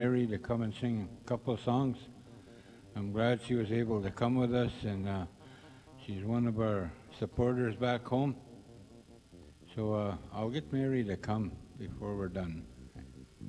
Mary to come and sing a couple of songs. I'm glad she was able to come with us, and she's one of our supporters back home. So I'll get Mary to come before we're done.